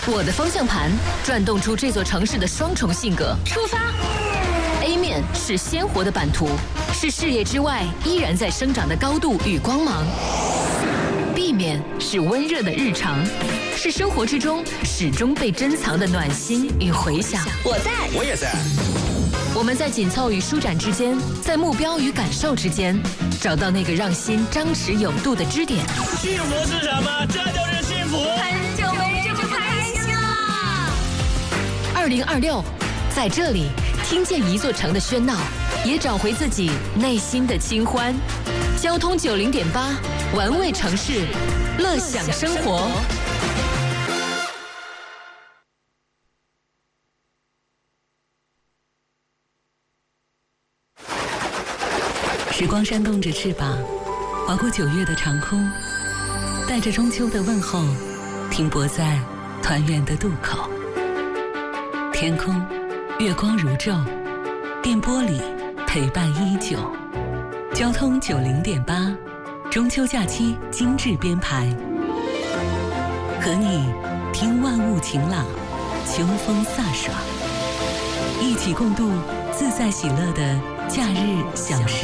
我的方向盘转动出这座城市的双重性格。出发 ！A 面是鲜活的版图，是视野之外依然在生长的高度与光芒。B 面是温热的日常，是生活之中始终被珍藏的暖心与回响。 我在， 我也在。 我们在紧凑与舒展之间，在目标与感受之间，找到那个让心张弛有度的支点。 幸福是什么？这就是幸福。 很久没这么开心了。 2026，在这里听见一座城的喧闹，也找回自己内心的清欢。交通90.8，玩味城市，乐享生活。 时光扇动着翅膀，划过9月的长空，带着中秋的问候，停泊在团圆的渡口。天空，月光如昼，电波里陪伴依旧。交通90.8，中秋假期精致编排，和你听万物晴朗，秋风飒爽，一起共度自在喜乐的假日小时。